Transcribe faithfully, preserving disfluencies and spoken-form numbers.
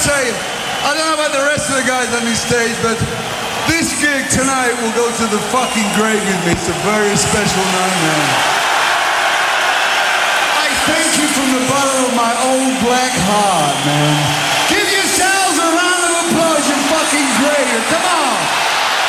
say, I don't know about the rest of the guys on this stage, but this gig tonight will go to the fucking grave with me. It's a very special night, man. I thank you from the bottom of my old black heart.